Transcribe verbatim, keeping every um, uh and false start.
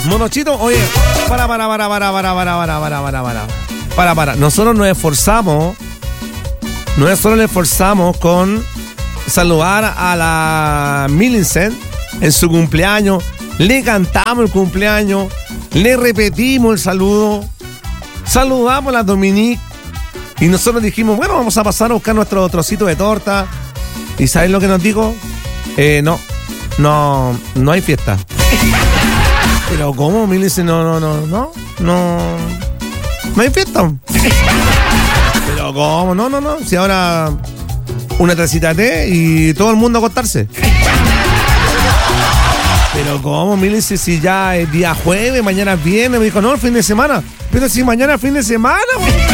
Monochito, oye, para, para, para, para, para, para, para, para, para, para, para, para. Nosotros nos esforzamos, nosotros nos esforzamos con saludar a la Millicent en su cumpleaños. Le cantamos el cumpleaños, le repetimos el saludo, saludamos a la Dominique y nosotros dijimos, bueno, vamos a pasar a buscar nuestro trocito de torta. ¿Y sabes lo que nos dijo? Eh, no, no, no hay fiesta. Pero ¿cómo? Millicent, no, no, no, no, no, no hay fiesta. Pero ¿cómo? No, no, no, si ahora una tacita de té y todo el mundo a acostarse. Pero ¿cómo, Millicent? Si ya es día jueves, mañana es viernes. Me dijo, no, el fin de semana. Pero si mañana es fin de semana, güey.